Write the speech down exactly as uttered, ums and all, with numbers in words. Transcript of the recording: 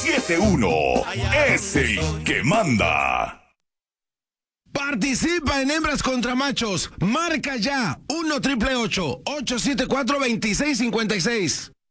siete uno es el que manda. Participa en Hembras contra Machos. Marca ya uno triple ocho, ocho siete cuatro, dos seis cinco seis.